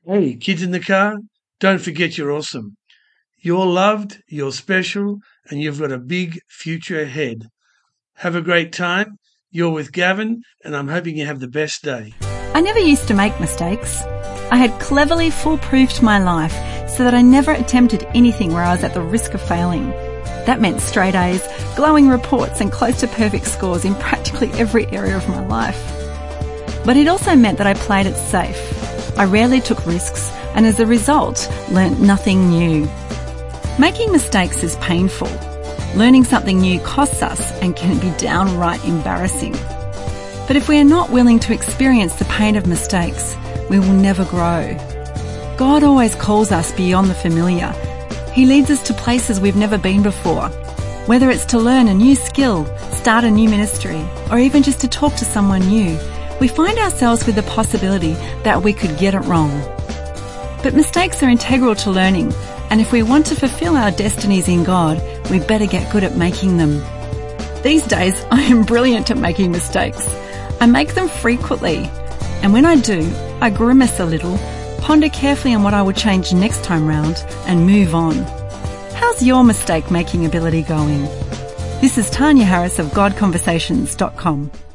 Hey, kids in the car, don't forget you're awesome. You're loved, you're special, and you've got a big future ahead. Have a great time. You're with Gavin, and I'm hoping you have the best day. I never used to make mistakes. I had cleverly foolproofed my life so that I never attempted anything where I was at the risk of failing. That meant straight A's, glowing reports and close to perfect scores in practically every area of my life. But it also meant that I played it safe. I rarely took risks and as a result learnt nothing new. Making mistakes is painful. Learning something new costs us and can be downright embarrassing. But if we are not willing to experience the pain of mistakes, we will never grow. God always calls us beyond the familiar. He leads us to places we've never been before. Whether it's to learn a new skill, start a new ministry, or even just to talk to someone new, we find ourselves with the possibility that we could get it wrong. But mistakes are integral to learning, and if we want to fulfill our destinies in God, we better get good at making them. These days, I am brilliant at making mistakes. I make them frequently, and when I do, I grimace a little, ponder carefully on what I would change next time round, and move on. How's your mistake-making ability going? This is Tanya Harris of GodConversations.com.